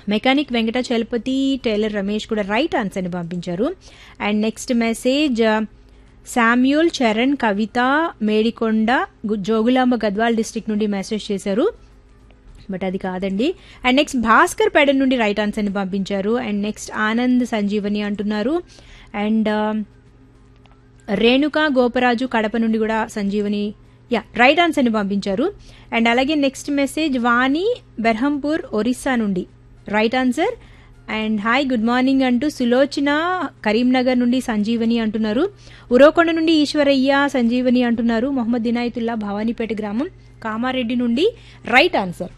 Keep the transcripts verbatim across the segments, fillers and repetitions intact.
Mechanic Venkata Chalapathi tailor Ramesh కూడా right ఆన్సర్ని పంపించారు. And next message Samuel Charan Kavitha Medikonda Jogulamba Gadwal district నుండి మెసేజ్ చేశారు, బట్ అది కాదండి. అండ్ నెక్స్ట్ భాస్కర్ పెడ నుండి రైట్ ఆన్సర్ని పంపించారు. అండ్ నెక్స్ట్ ఆనంద్ సంజీవని అంటున్నారు. అండ్ రేణుక గోపరాజు కడప నుండి కూడా సంజీవని యా రైట్ ఆన్సర్ని పంపించారు. అండ్ అలాగే నెక్స్ట్ మెసేజ్ వాణి బెర్హంపూర్ ఒరిస్సా నుండి right answer. And hi good morning అంటూ సులోచన కరీంనగర్ నుండి సంజీవని అంటున్నారు. ఉరవకొండ నుండి ఈశ్వరయ్య సంజీవని అంటున్నారు. మొహమ్మద్ దినాయతుల్లా భవానీపేట గ్రామం కామారెడ్డి నుండి రైట్ ఆన్సర్.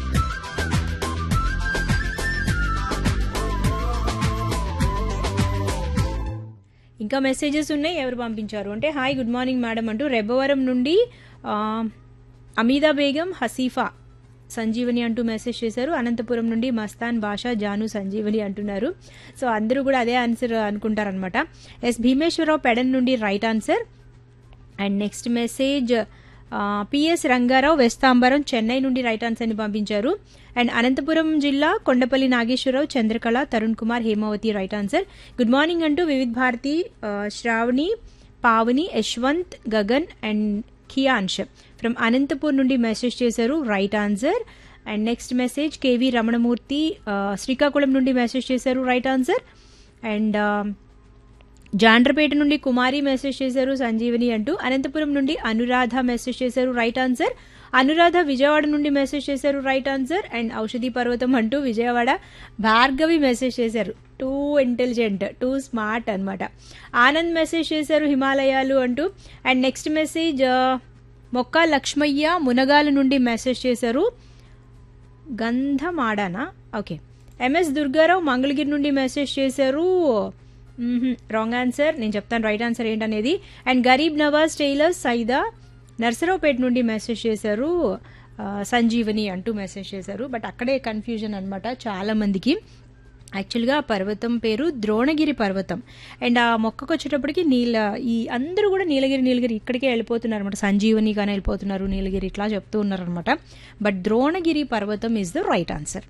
ఇంకా మెసేజెస్ ఉన్నాయి, ఎవరు పంపించారు అంటే హాయ్ గుడ్ మార్నింగ్ మేడం అంటూ రెబ్బవరం నుండి అమీదా బేగం హసీఫా సంజీవని అంటూ మెసేజ్ చేశారు. అనంతపురం నుండి మస్తాన్ బాషా జాను సంజీవని అంటున్నారు. సో అందరూ కూడా అదే ఆన్సర్ అనుకుంటారనమాట. ఎస్ భీమేశ్వరరావు పెడన్ నుండి right answer. And next message PS Rangarao వెస్తాంబరం Chennai నుండి రైట్ ఆన్సర్ని పంపించారు. అండ్ అనంతపురం జిల్లా Kondapalli Nageswararao Chandrakala Tarun Kumar Hemavathi right answer. Good morning అంటూ వివిధ్ భారతి శ్రావణి పావని యశ్వంత్ గగన్ అండ్ ఖియాన్ష్ ఫ్రమ్ అనంతపూర్ నుండి మెసేజ్ చేశారు, right answer. And next message KV Ramanamurthy Srikakulam నుండి మెసేజ్ చేశారు, రైట్ ఆన్సర్. అండ్ జాండ్రపేట నుండి కుమారి మెసేజ్ చేశారు సంజీవని అంటూ. అనంతపురం నుండి అనురాధ మెసేజ్ చేశారు, రైట్ ఆన్సర్. అనురాధ విజయవాడ నుండి మెసేజ్ చేశారు, రైట్ ఆన్సర్. అండ్ ఔషధి పర్వతం అంటూ విజయవాడ భార్గవి మెసేజ్ చేశారు, టూ ఇంటెలిజెంట్ టూ స్మార్ట్ అనమాట. ఆనంద్ మెసేజ్ చేశారు హిమాలయాలు అంటూ. అండ్ నెక్స్ట్ మెసేజ్ మొక్క లక్ష్మయ్య మునగాలు నుండి మెసేజ్ చేశారు గంధమాడానా ఓకే. ఎంఎస్ దుర్గారావు మంగళగిరి నుండి మెసేజ్ చేశారు, రాంగ్ ఆన్సర్. నేను చెప్తాను రైట్ ఆన్సర్ ఏంటనేది. అండ్ గరీబ్ నవాజ్ టైలర్ సైదా నర్సరావుపేట నుండి మెసేజ్ చేశారు సంజీవని అంటూ మెసేజ్ చేశారు, బట్ అక్కడే కన్ఫ్యూజన్ అనమాట చాలా మందికి. యాక్చువల్గా ఆ పర్వతం పేరు ద్రోణగిరి పర్వతం. అండ్ ఆ మొక్కకు వచ్చేటప్పటికి నీల ఈ అందరూ కూడా నీలగిరి నీలగిరి ఇక్కడికే వెళ్ళిపోతున్నారు అనమాట, సంజీవని కానీ వెళ్ళిపోతున్నారు నీలగిరి ఇట్లా చెప్తూ ఉన్నారనమాట. బట్ ద్రోణగిరి పర్వతం is the right answer.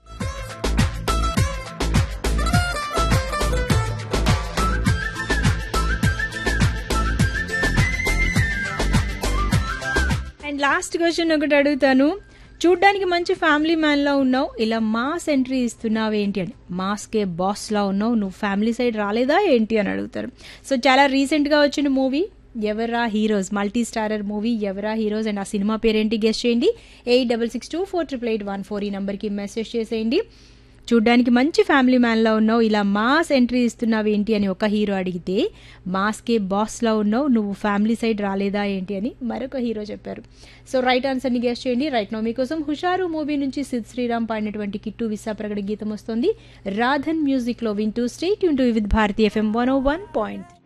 And last question ఒకటి అడుగుతాను. చూడ్డానికి మంచి ఫ్యామిలీ మ్యాన్ లా ఉన్నావు, ఇలా మాస్ ఎంట్రీ ఇస్తున్నావు ఏంటి అని. మాస్కే బాస్ లా ఉన్నావు, నువ్వు ఫ్యామిలీ సైడ్ రాలేదా ఏంటి అని అడుగుతారు. సో చాలా రీసెంట్ గా వచ్చిన మూవీ ఎవరా హీరోస్, మల్టీ స్టారర్ మూవీ ఎవరా హీరోస్. అండ్ ఆ సినిమా పేరేంటి గెస్ట్ చేయండి. Eight double six two four triple eight one four ఈ నెంబర్కి మెసేజ్ చేసేయండి. చూడ్డానికి మంచి ఫ్యామిలీ మ్యాన్లా ఉన్నావు, ఇలా మాస్ ఎంట్రీ ఇస్తున్నావు ఏంటి అని ఒక హీరో అడిగితే, మాస్కే బాస్లా ఉన్నావు, నువ్వు ఫ్యామిలీ సైడ్ రాలేదా ఏంటి అని మరొక హీరో చెప్పారు. సో రైట్ ఆన్సర్ని గెస్ట్ చేయండి. రైట్ నో మీకోసం హుషారు మూవీ నుంచి సిద్ శ్రీరామ్ పాడినటువంటి కిట్టు విసా ప్రగడ గీతం వస్తుంది. రాధన్ మ్యూజిక్లో వింటూ stay tune to Vividh Bharati FM one oh one point